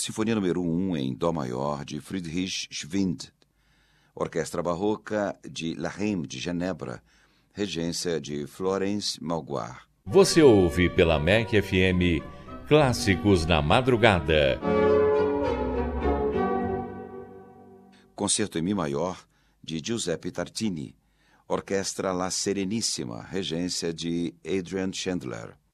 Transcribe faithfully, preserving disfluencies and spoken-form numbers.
Sinfonia número um em Dó maior, de Friedrich Schwind. Orquestra Barroca de La Reine de Genebra, regência de Florence Malguard. Você ouve pela M E C F M Clássicos na Madrugada. Concerto em Mi maior, de Giuseppe Tartini. Orquestra La Serenissima, regência de Adrian Chandler.